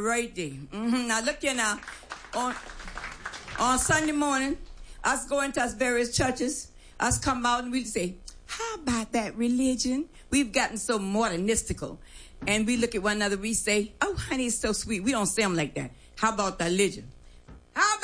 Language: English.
right there. Now, look here now. On Sunday morning, us go into us various churches, us come out and we say, how about that religion? We've gotten so modernistical. And we look at one another, we say, oh, honey, it's so sweet. We don't say them like that. How about the religion?